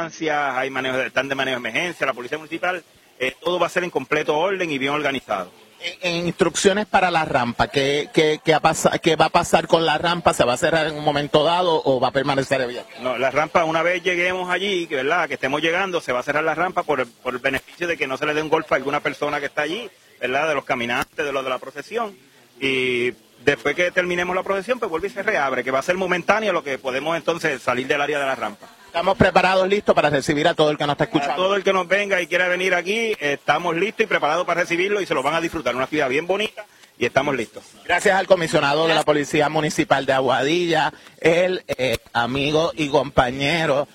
ambulancias, hay están de manejo de emergencia, la policía municipal, todo va a ser en completo orden y bien organizado. En instrucciones para la rampa, ¿qué va a pasar con la rampa? ¿Se va a cerrar en un momento dado o va a permanecer abierta? No, la rampa, una vez lleguemos allí, ¿verdad? Que estemos llegando, se va a cerrar la rampa por el beneficio de que no se le dé un golpe a alguna persona que está allí, ¿verdad? De los caminantes, de los de la procesión. Y después que terminemos la procesión, pues vuelve y se reabre, que va a ser momentáneo lo que podemos entonces salir del área de la rampa. Estamos preparados, listos para recibir a todo el que nos está escuchando. A todo el que nos venga y quiera venir aquí, estamos listos y preparados para recibirlo y se lo van a disfrutar. Una actividad bien bonita y estamos listos. Gracias al comisionado de la Policía Municipal de Aguadilla, el amigo y compañero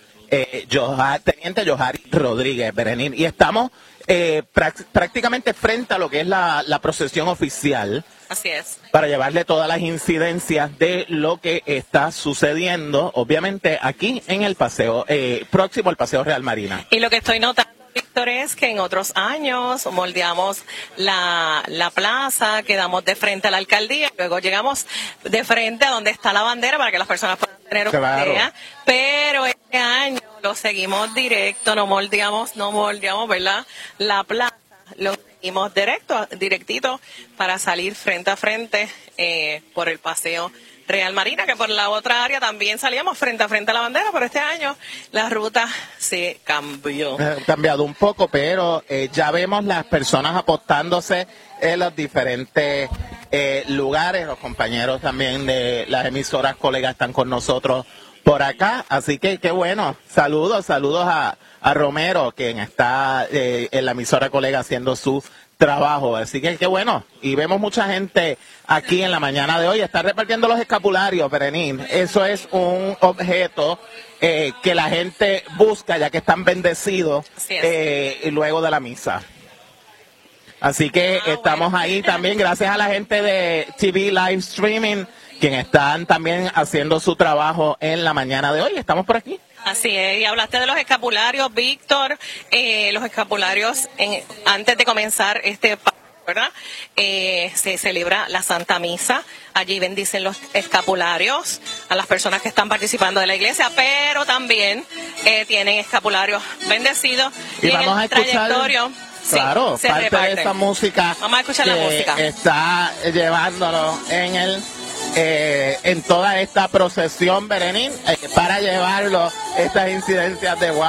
Teniente Johari Rodríguez Berenín. Y estamos prácticamente frente a lo que es la procesión oficial. Así es. Para llevarle todas las incidencias de lo que está sucediendo, obviamente, aquí en el paseo, próximo al Paseo Real Marina. Y lo que estoy notando, Víctor, es que en otros años moldeamos la plaza, quedamos de frente a la alcaldía, luego llegamos de frente a donde está la bandera para que las personas puedan tener una idea, pero este año lo seguimos directo, no moldeamos, ¿verdad? La plaza, lo seguimos directito para salir frente a frente por el Paseo Real Marina, que por la otra área también salíamos frente a frente a la bandera, pero este año la ruta se cambió. Ha cambiado un poco, pero ya vemos las personas apostándose en los diferentes lugares. Los compañeros también de las emisoras colegas están con nosotros por acá, así que qué bueno. Saludos a Romero, quien está en la emisora colega haciendo su trabajo, así que qué bueno. Y vemos mucha gente aquí en la mañana de hoy, está repartiendo los escapularios, Berenín. Eso es un objeto que la gente busca, ya que están bendecidos luego de la misa. Así que estamos ahí también, gracias a la gente de TV Live Streaming, quienes están también haciendo su trabajo en la mañana de hoy. Estamos por aquí. Así es, y hablaste de los escapularios, Víctor. Los escapularios, antes de comenzar ¿verdad? Se celebra la Santa Misa. Allí bendicen los escapularios a las personas que están participando de la iglesia, pero también tienen escapularios bendecidos. Y vamos a escuchar, claro, sí, parte de esa música. Vamos a escuchar la música. Está llevándolo en toda esta procesión, Berenín, para llevarlo estas incidencias de